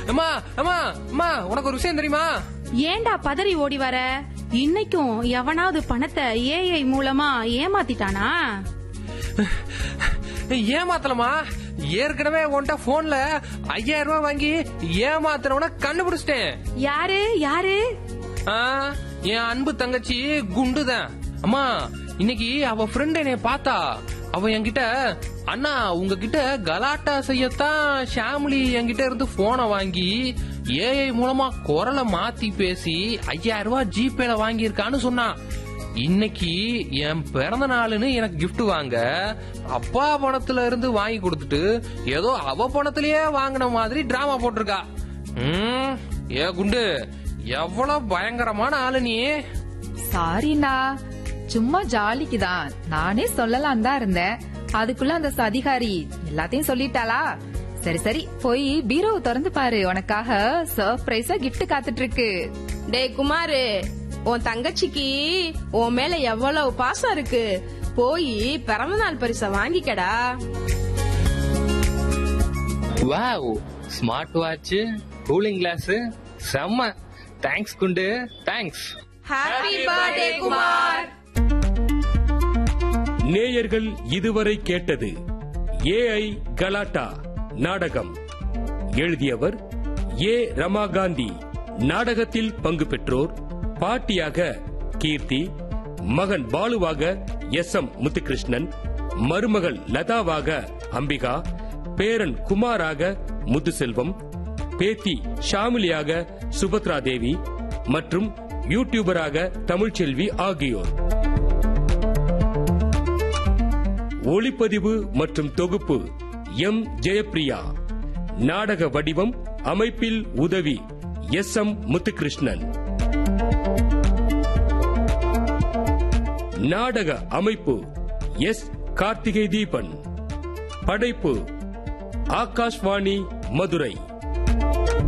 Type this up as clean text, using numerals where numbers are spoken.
அம்மா அம்மா அம்மா, உனக்கு ஒரு விஷயம் தெரியுமா? ஏண்டா பதறி ஓடி வர? இன்னைக்கும் எவனாவது பணத்தை ஏஐ மூலமா ஏமாத்திட்டானா? ஏமாத்தலமா, ஏற்கனவே உன்கிட்ட போன்ல 5000 ரூபாய் வாங்கி ஏமாத்துறவன கண்டுபிடிச்சிட்டேன். யாரு யாரு? என் அன்பு தங்கச்சி குண்டுதான். அம்மா, இன்னைக்கு அவ ஃப்ரெண்ட் என்னைய பார்த்தா. அவ என்கிட்ட, அண்ணா உங்ககிட்ட கலாட்டா செய்யத்தான் ஷாமிலி என்கிட்ட இருந்து போனை வாங்கி ஏஐ மூலமா குரலை மாத்தி பேசி 5000 ரூபாய் ஜிபேல வாங்கியிருக்கான்னு சொன்னான். இன்னைக்கு என் பிறந்த நாளுன்னு எனக்கு கிஃப்ட் வாங்க அப்பா பணத்துல இருந்து வாங்கி கொடுத்துட்டு ஏதோ அவ பணத்திலேயே வாங்கின மாதிரி டிராமா போட்டிருக்கா. ஏ குண்டு, எவ்வளவு பயங்கரமான ஆளு நீ. சாரிண்ணா, சும்மா ஜாலிக்குதான். நானே சொல்லலாம் தான் இருந்தேன். அதுக்குள்ள அந்த சதிகாரி எல்லாத்தையும் சொல்லிட்டாளா? சரி சரி, போய் பீரோவை திறந்து பாரு, உனக்காக சர்ப்ரைஸா கிஃப்ட் காத்துட்டு இருக்கு. டேய் குமாரு, உன் தங்கச்சிக்கு உன் மேல எவ்வளவு பாசம் இருக்கு. போய் பிறந்தநாள் பரிசை வாங்கிக்கடா. Wow, smart watch, cooling glass, செம்ம. தேங்க்ஸ் குண்டு, தேங்க்ஸ். Happy birthday Kumar. நேயர்கள் இதுவரை கேட்டது ஏஐ கலாட்டா நாடகம். எழுதியவர் ஏ ரமாகாந்தி. நாடகத்தில் பங்கு பெற்றோர்: பாட்டியாக கீர்த்தி, மகன் பாலுவாக எஸ்.எம். முத்துகிருஷ்ணன், மருமகள் லதாவாக அம்பிகா, பேரன் குமாராக முத்துசெல்வம், பேத்தி ஷாமிலியாக சுபத்ரா தேவி மற்றும் யூடியூபராக தமிழ்ச்செல்வி ஆகியோர். ஒளிப்பதிவு மற்றும் தொகுப்பு எம். ஜெயப்பிரியா. நாடக வடிவம், அமைப்பில் உதவி எஸ்.எம். முத்துகிருஷ்ணன். நாடக அமைப்பு எஸ். கார்த்திகை தீபன். படைப்பு ஆகாஷ்வாணி மதுரை.